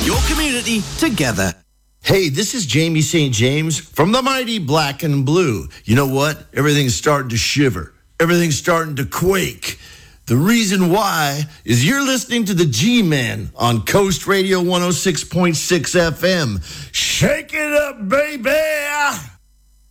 Your community together. Hey, this is Jamie St. James from the mighty Black and Blue. You know what? Everything's starting to shiver. Everything's starting to quake. The reason why is you're listening to the G-Man on Coast Radio 106.6 FM. Shake it up, baby!